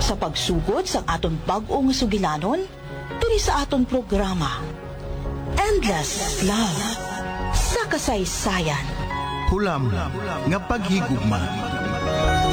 sa pagsugod sa aton bag-ong sugilanon diri sa aton programa Endless Love sa kasaysayan. Hulam nga paghigugma.